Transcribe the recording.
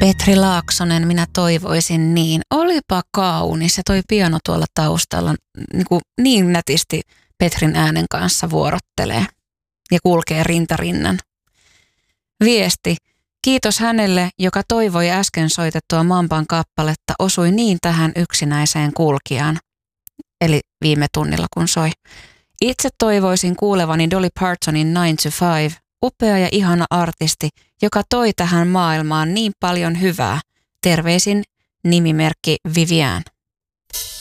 Petri Laaksonen, minä toivoisin niin. Olipa kaunis ja toi piano tuolla taustalla niin nätisti Petrin äänen kanssa vuorottelee ja kulkee rinta rinnan. Viesti. Kiitos hänelle, joka toivoi äsken soitettua Mamban kappaletta, osui niin tähän yksinäiseen kulkijaan. Eli viime tunnilla kun soi. Itse toivoisin kuulevani Dolly Partonin 9 to 5, upea ja ihana artisti, joka toi tähän maailmaan niin paljon hyvää. Terveisin nimimerkki Vivian.